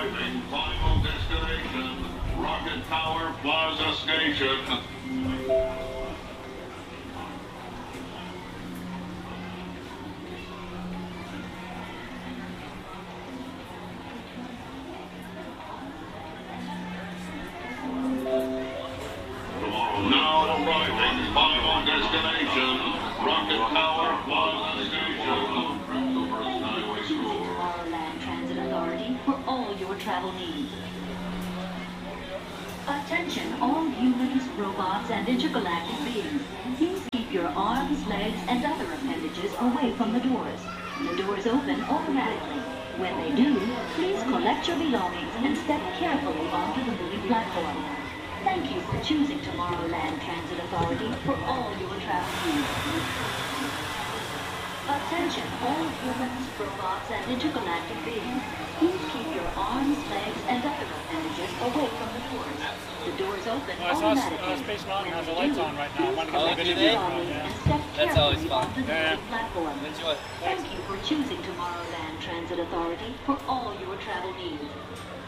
arriving. Final destination, Rocket Tower Plaza Station. Now arriving, final destination, Rocket Tower Plaza Station. Tomorrowland Transit Authority for all your travel needs. Attention all humans, robots, and intergalactic beings. Please keep your arms, legs, and other appendages away from the doors. The doors open automatically. When they do, please collect your belongings and step carefully onto the moving platform. Thank you for choosing Tomorrowland Transit Authority for all your travel needs. Attention all humans, robots, and intergalactic beings. Please keep your arms, legs, and other appendages away from the doors. The doors open automatically. Space Mountain has the lights on right now. I want to collect get your belongings and step That's always carefully fun. onto the moving platform. Enjoy. Thank you for choosing Tomorrowland Transit Authority for all your travel needs.